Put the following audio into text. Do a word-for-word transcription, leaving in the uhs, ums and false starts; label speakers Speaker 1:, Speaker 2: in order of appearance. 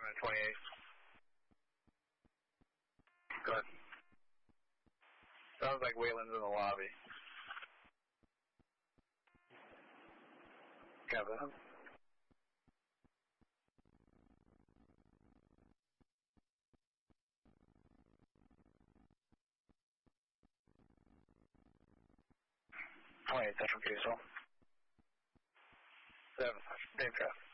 Speaker 1: at twenty-eight. Go ahead. Sounds like Waylon's in the lobby. Kevin. twenty-eight Central Diesel. seven, Dave Jeff.